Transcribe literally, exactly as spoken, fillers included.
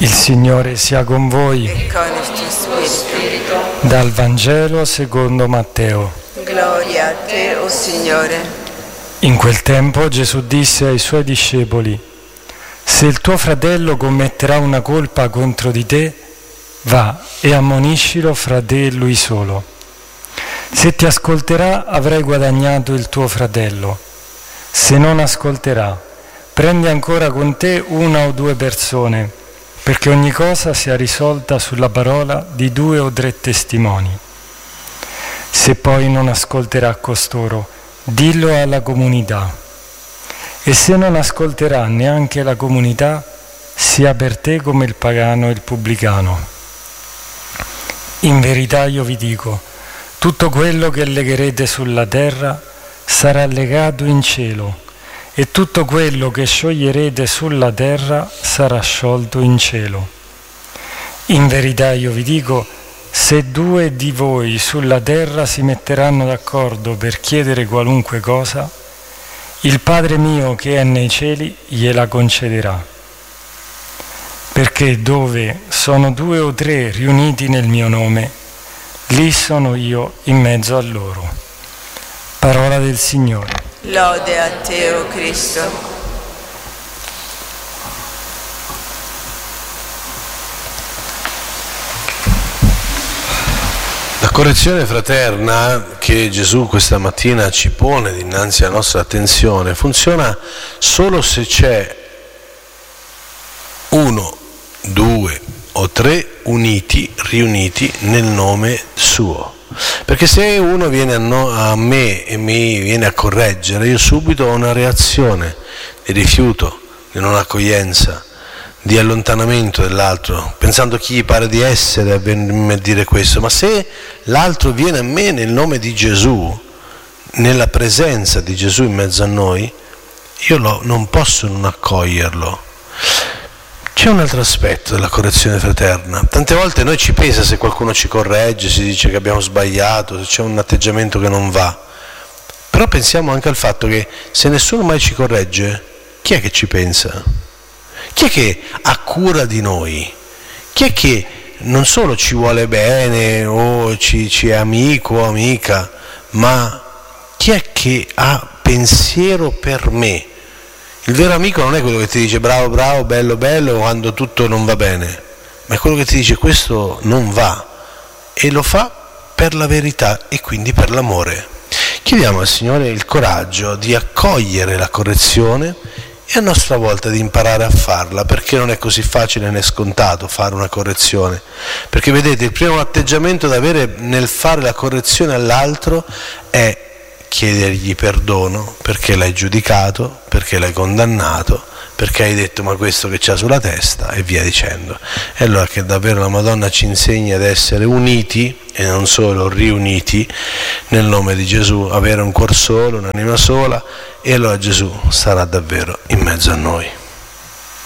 Il Signore sia con voi. E con il tuo spirito. Dal Vangelo secondo Matteo. Gloria a te, o Signore. In quel tempo Gesù disse ai suoi discepoli: se il tuo fratello commetterà una colpa contro di te, va e ammoniscilo fra te e lui solo. Se ti ascolterà, avrai guadagnato il tuo fratello. Se non ascolterà, prendi ancora con te una o due persone, perché ogni cosa sia risolta sulla parola di due o tre testimoni. Se poi non ascolterà costoro, dillo alla comunità. E se non ascolterà neanche la comunità, sia per te come il pagano e il pubblicano. In verità io vi dico, tutto quello che legherete sulla terra sarà legato in cielo, e tutto quello che scioglierete sulla terra sarà sciolto in cielo. In verità io vi dico, se due di voi sulla terra si metteranno d'accordo per chiedere qualunque cosa, il Padre mio che è nei cieli gliela concederà. Perché dove sono due o tre riuniti nel mio nome, lì sono io in mezzo a loro. Parola del Signore. Lode a te, o Cristo. La correzione fraterna che Gesù questa mattina ci pone dinanzi alla nostra attenzione funziona solo se c'è uno, due o tre uniti, riuniti nel nome suo. Perché se uno viene a, no, a me e mi viene a correggere, io subito ho una reazione di rifiuto, di non accoglienza, di allontanamento dell'altro, pensando chi gli pare di essere a venirmi a dire questo. Ma se l'altro viene a me nel nome di Gesù, nella presenza di Gesù in mezzo a noi, io lo, non posso non accoglierlo. C'è un altro aspetto della correzione fraterna. Tante volte noi ci pesa se qualcuno ci corregge, si dice che abbiamo sbagliato, se c'è un atteggiamento che non va. Però pensiamo anche al fatto che se nessuno mai ci corregge, chi è che ci pensa? Chi è che ha cura di noi? Chi è che non solo ci vuole bene o ci, ci è amico o amica, ma chi è che ha pensiero per me? Il vero amico non è quello che ti dice bravo, bravo, bello, bello quando tutto non va bene, ma è quello che ti dice questo non va, e lo fa per la verità e quindi per l'amore. Chiediamo al Signore il coraggio di accogliere la correzione e a nostra volta di imparare a farla, perché non è così facile né scontato fare una correzione. Perché vedete, il primo atteggiamento da avere nel fare la correzione all'altro è chiedergli perdono perché l'hai giudicato, perché l'hai condannato, perché hai detto ma questo che c'ha sulla testa, e via dicendo. E allora che davvero la Madonna ci insegna ad essere uniti e non solo riuniti nel nome di Gesù, avere un cuor solo, un'anima sola, e allora Gesù sarà davvero in mezzo a noi.